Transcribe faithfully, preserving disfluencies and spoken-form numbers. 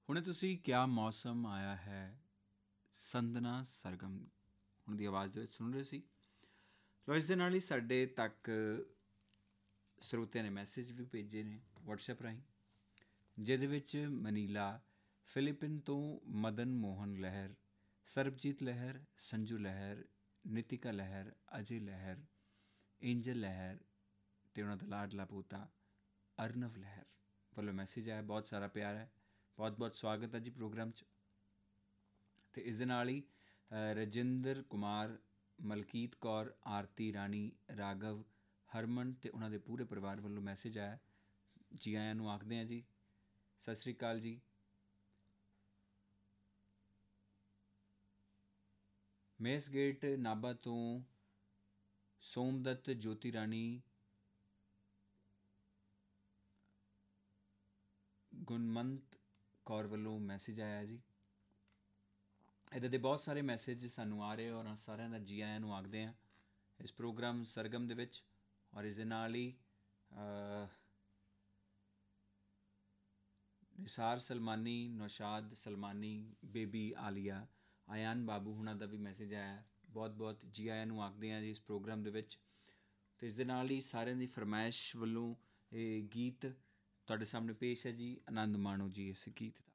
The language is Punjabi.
ਹੁਣੇ ਤੁਸੀਂ ਕਿਆ ਮੌਸਮ ਆਇਆ ਹੈ ਸੰਦਨਾ ਸਰਗਮ ਹੁਣ ਦੀ ਆਵਾਜ਼ ਦੇ ਵਿੱਚ ਸੁਣ ਰਹੇ ਸੀ। ਲੋ ਇਸ ਦੇ ਨਾਲ ਹੀ ਸਾਡੇ ਤੱਕ ਸਰੋਤਿਆਂ ਨੇ ਮੈਸੇਜ ਵੀ ਭੇਜੇ ਨੇ ਵਟਸਐਪ ਰਾਹੀਂ, ਜਿਹਦੇ ਵਿੱਚ ਮਨੀਲਾ ਫਿਲੀਪਿਨ ਤੋਂ ਮਦਨ ਮੋਹਨ ਲਹਿਰ, ਸਰਬਜੀਤ ਲਹਿਰ, ਸੰਜੂ ਲਹਿਰ, ਨਿਤਿਕਾ ਲਹਿਰ, ਅਜੇ ਲਹਿਰ, ਏਂਜਲ ਲਹਿਰ ਅਤੇ ਉਹਨਾਂ ਦਾ ਲਾਡਲਾ ਪੋਤਾ ਅਰਨਵ ਲਹਿਰ ਵੱਲੋਂ ਮੈਸੇਜ ਆਇਆ। ਬਹੁਤ ਸਾਰਾ ਪਿਆਰ ਹੈ, ਬਹੁਤ ਬਹੁਤ ਸਵਾਗਤ ਹੈ ਜੀ ਪ੍ਰੋਗਰਾਮ 'ਚ। ਅਤੇ ਇਸ ਦੇ ਨਾਲ ਹੀ ਰਜਿੰਦਰ ਕੁਮਾਰ, ਮਲਕੀਤ ਕੌਰ, ਆਰਤੀ ਰਾਣੀ, ਰਾਘਵ, ਹਰਮਨ ਅਤੇ ਉਹਨਾਂ ਦੇ ਪੂਰੇ ਪਰਿਵਾਰ ਵੱਲੋਂ ਮੈਸੇਜ ਆਇਆ। ਜੀ ਆਇਆਂ ਨੂੰ ਆਖਦੇ ਹਾਂ ਜੀ, ਸਤਿ ਸ਼੍ਰੀ ਅਕਾਲ ਜੀ। ਮੇਸ ਗੇਟ ਨਾਭਾ ਤੋਂ ਸੋਮਦੱਤ ਜੋਤੀ ਰਾਣੀ, ਗੁਣਮੰਤ ਕੌਰ ਵੱਲੋਂ ਮੈਸੇਜ ਆਇਆ ਜੀ। ਇੱਦਾਂ ਦੇ ਬਹੁਤ ਸਾਰੇ ਮੈਸੇਜ ਸਾਨੂੰ ਆ ਰਹੇ, ਔਰ ਸਾਰਿਆਂ ਦਾ ਜੀ ਆਇਆਂ ਨੂੰ ਆਖਦੇ ਹਾਂ ਇਸ ਪ੍ਰੋਗਰਾਮ ਸਰਗਮ ਦੇ ਵਿੱਚ। ਔਰ ਇਸ ਦੇ ਨਾਲ ਹੀ ਨਿਸਾਰ ਸਲਮਾਨੀ, ਨੌਸ਼ਾਦ ਸਲਮਾਨੀ, ਬੇਬੀ ਆਲੀਆ, ਆਯਾਨ ਬਾਬੂ ਹੁਣਾਂ ਦਾ ਵੀ ਮੈਸੇਜ ਆਇਆ। ਬਹੁਤ ਬਹੁਤ ਜੀ ਆਇਆਂ ਨੂੰ ਆਖਦੇ ਹਾਂ ਜੀ ਇਸ ਪ੍ਰੋਗਰਾਮ ਦੇ ਵਿੱਚ। ਅਤੇ ਇਸ ਦੇ ਨਾਲ ਹੀ ਸਾਰਿਆਂ ਦੀ ਫਰਮਾਇਸ਼ ਵੱਲੋਂ ਇਹ ਗੀਤ ਤੁਹਾਡੇ ਸਾਹਮਣੇ ਪੇਸ਼ ਹੈ ਜੀ। ਆਨੰਦ ਮਾਣੋ ਜੀ ਇਸ ਗੀਤ ਦਾ।